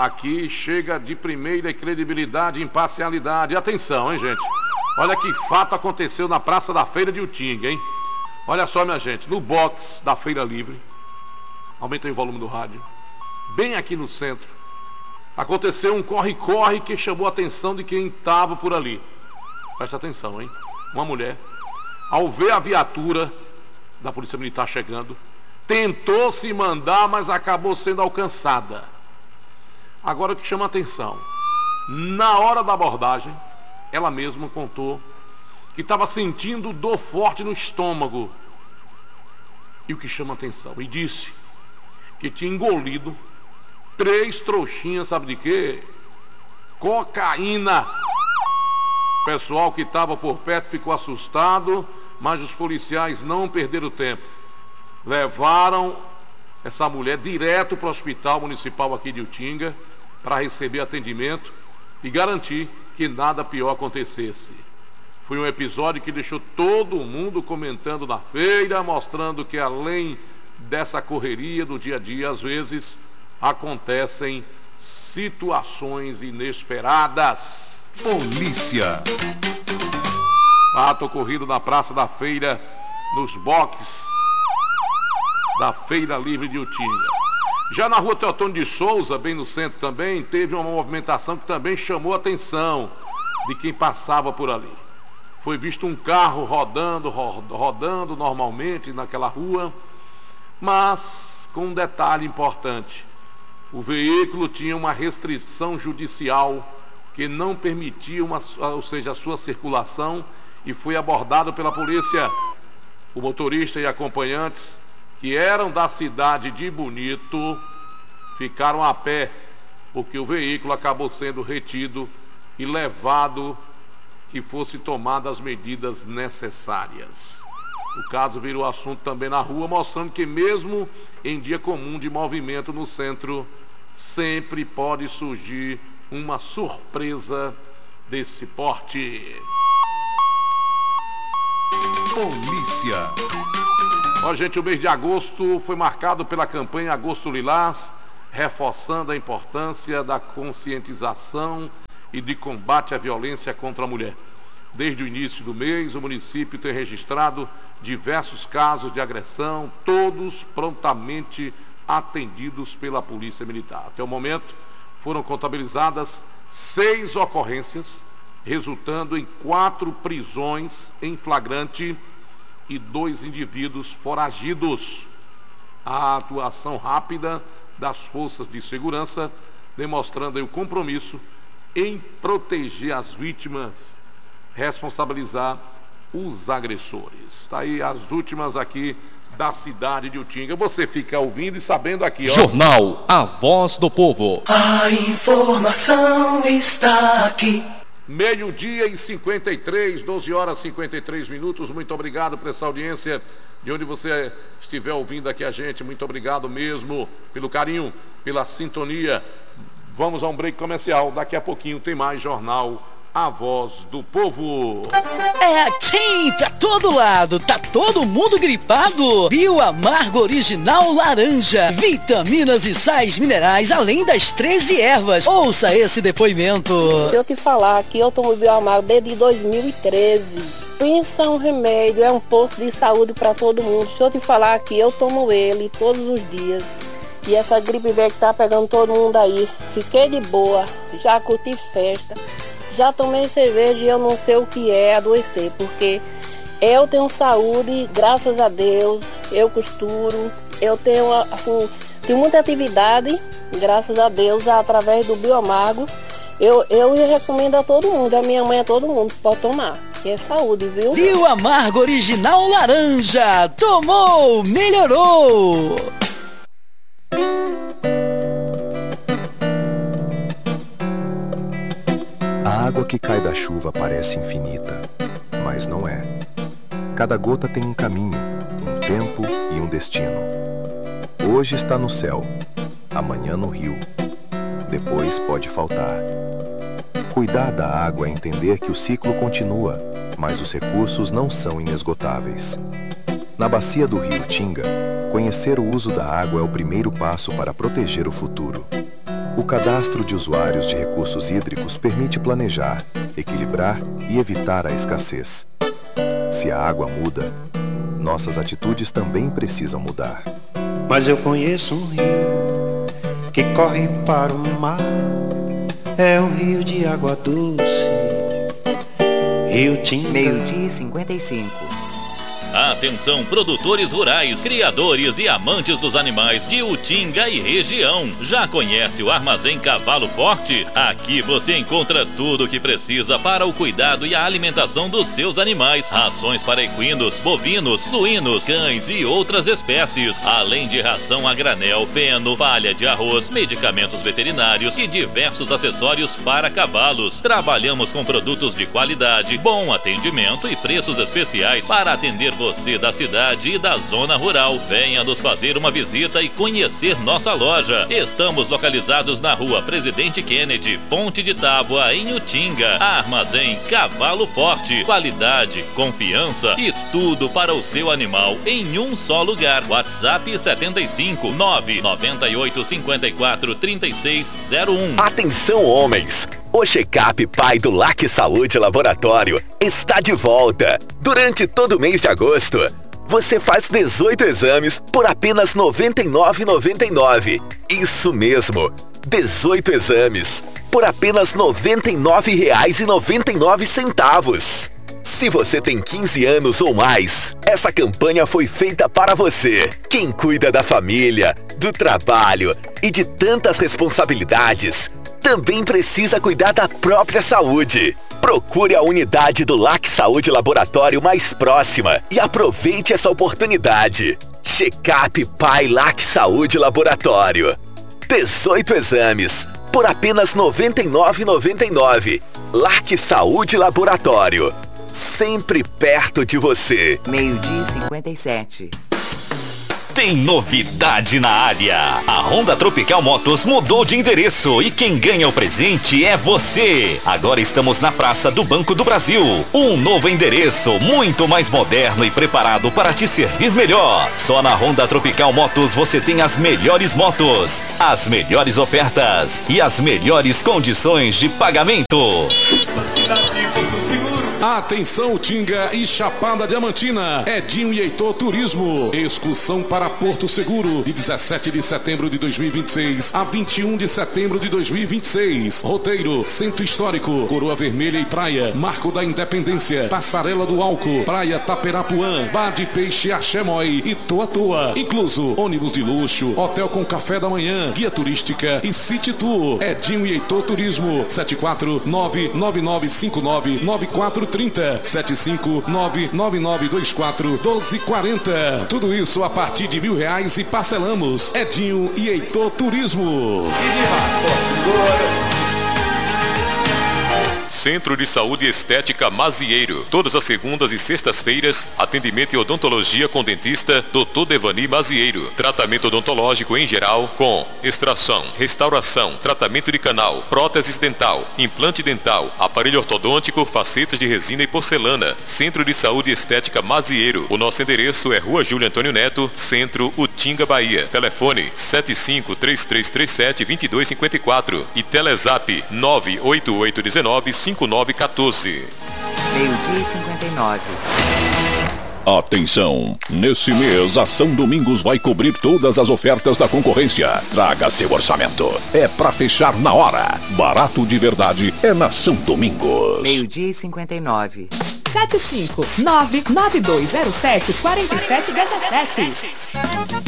Aqui chega de primeira credibilidade e imparcialidade. Atenção, hein, gente? Olha que fato aconteceu na Praça da Feira de Utinga, hein? Olha só, minha gente, no box da Feira Livre, aumenta aí o volume do rádio, bem aqui no centro, aconteceu um corre-corre que chamou a atenção de quem estava por ali. Presta atenção, hein? Uma mulher, ao ver a viatura da Polícia Militar chegando, tentou se mandar, mas acabou sendo alcançada. Agora o que chama a atenção, na hora da abordagem, ela mesma contou que estava sentindo dor forte no estômago. E o que chama a atenção, e disse que tinha engolido 3 trouxinhas, sabe de quê? Cocaína. O pessoal que estava por perto ficou assustado, mas os policiais não perderam tempo. Levaram essa mulher direto para o hospital municipal aqui de Utinga para receber atendimento e garantir que nada pior acontecesse. Foi um episódio que deixou todo mundo comentando na feira, mostrando que além dessa correria do dia a dia, às vezes acontecem situações inesperadas. Polícia. Fato ocorrido na Praça da Feira, nos boxes da Feira Livre de Utinga. Já na Rua Teotônio de Souza, bem no centro também, teve uma movimentação que também chamou a atenção de quem passava por ali. Foi visto um carro rodando normalmente naquela rua, mas com um detalhe importante. O veículo tinha uma restrição judicial que não permitia, a sua circulação, e foi abordado pela polícia. O motorista e acompanhantes, que eram da cidade de Bonito, ficaram a pé, porque o veículo acabou sendo retido e levado que fosse tomadas as medidas necessárias. O caso virou assunto também na rua, mostrando que mesmo em dia comum de movimento no centro, sempre pode surgir uma surpresa desse porte. Polícia. Ó, gente, o mês de agosto foi marcado pela campanha Agosto Lilás, reforçando a importância da conscientização e de combate à violência contra a mulher. Desde o início do mês, o município tem registrado diversos casos de agressão, todos prontamente atendidos pela Polícia Militar. Até o momento, foram contabilizadas 6 ocorrências, resultando em 4 prisões em flagrante e 2 indivíduos foragidos. A atuação rápida das forças de segurança, demonstrando aí o compromisso em proteger as vítimas, responsabilizar os agressores. Está aí as últimas aqui da cidade de Utinga. Você fica ouvindo e sabendo aqui, ó. Jornal A Voz do Povo. A informação está aqui. 12h53, 12h53. Muito obrigado por essa audiência, de onde você estiver ouvindo aqui a gente. Muito obrigado mesmo pelo carinho, pela sintonia. Vamos a um break comercial. Daqui a pouquinho tem mais Jornal A Voz do Povo. É assim, pra todo lado, tá todo mundo gripado? Bioamargo Original Laranja, vitaminas e sais minerais, além das 13 ervas. Ouça esse depoimento. Se eu te falar que eu tomo Bioamargo desde 2013, pensa um remédio, é um posto de saúde para todo mundo. Se eu te falar que eu tomo ele todos os dias, e essa gripe velha que tá pegando todo mundo aí, fiquei de boa, já curti festa, já tomei cerveja e eu não sei o que é adoecer, porque eu tenho saúde, graças a Deus, eu costuro, eu tenho, assim, tenho muita atividade, graças a Deus, através do Bioamargo. Eu recomendo a todo mundo, a minha mãe, a todo mundo, pode tomar, que é saúde, viu? Bioamargo Original Laranja, tomou, melhorou! A água que cai da chuva parece infinita, mas não é. Cada gota tem um caminho, um tempo e um destino. Hoje está no céu, amanhã no rio. Depois pode faltar. Cuidar da água é entender que o ciclo continua, mas os recursos não são inesgotáveis. Na bacia do rio Tinga, conhecer o uso da água é o primeiro passo para proteger o futuro. O cadastro de usuários de recursos hídricos permite planejar, equilibrar e evitar a escassez. Se a água muda, nossas atitudes também precisam mudar. Mas eu conheço um rio que corre para o mar. É um rio de água doce, Rio Tinga. 12:55. Atenção, produtores rurais, criadores e amantes dos animais de Utinga e região. Já conhece o Armazém Cavalo Forte? Aqui você encontra tudo o que precisa para o cuidado e a alimentação dos seus animais. Rações para equinos, bovinos, suínos, cães e outras espécies. Além de ração a granel, feno, palha de arroz, medicamentos veterinários e diversos acessórios para cavalos. Trabalhamos com produtos de qualidade, bom atendimento e preços especiais para atender você da cidade e da zona rural. Venha nos fazer uma visita e conhecer nossa loja. Estamos localizados na rua Presidente Kennedy, Ponte de Tábua, em Utinga. Armazém Cavalo Forte. Qualidade, confiança e tudo para o seu animal em um só lugar. WhatsApp 75 998 54 3601. Atenção, homens! O Check-up Pai do LAC Saúde Laboratório está de volta. Durante todo o mês de agosto, você faz 18 exames por apenas R$ 99,99. Isso mesmo, 18 exames por apenas R$ 99,99. Se você tem 15 anos ou mais, essa campanha foi feita para você. Quem cuida da família, do trabalho e de tantas responsabilidades, também precisa cuidar da própria saúde. Procure a unidade do LAC Saúde Laboratório mais próxima e aproveite essa oportunidade. Check-up Pai LAC Saúde Laboratório. 18 exames por apenas R$ 99,99. LAC Saúde Laboratório. Sempre perto de você. 12:57. Tem novidade na área. A Honda Tropical Motos mudou de endereço e quem ganha o presente é você. Agora estamos na Praça do Banco do Brasil. Um novo endereço, muito mais moderno e preparado para te servir melhor. Só na Honda Tropical Motos você tem as melhores motos, as melhores ofertas e as melhores condições de pagamento. Atenção, Utinga e Chapada Diamantina. Edinho e Heitor Turismo. Excursão para Porto Seguro, de 17 de setembro de 2026 a 21 de setembro de 2026. Roteiro: Centro Histórico, Coroa Vermelha e Praia, Marco da Independência, Passarela do Álcool, Praia Taperapuã, Bar de Peixe Axemói e Toa Toa. Incluso ônibus de luxo, hotel com café da manhã, guia turística e City Tour. Edinho e Heitor Turismo. 74999599430. 75999241240. Tudo isso a partir de R$1.000 e parcelamos. Edinho e Heitor Turismo. Centro de Saúde e Estética Mazieiro. Todas as segundas e sextas-feiras, atendimento em odontologia com dentista Dr. Devani Mazieiro. Tratamento odontológico em geral com extração, restauração, tratamento de canal, próteses dental, implante dental, aparelho ortodôntico, facetas de resina e porcelana. Centro de Saúde e Estética Mazieiro. O nosso endereço é Rua Júlio Antônio Neto, Centro, Utinga, Bahia. Telefone 753337-2254 e Telezap 988195914. 12:59. Atenção! Nesse mês, a São Domingos vai cobrir todas as ofertas da concorrência. Traga seu orçamento. É pra fechar na hora. Barato de verdade é na São Domingos. 12:59. 75992074717.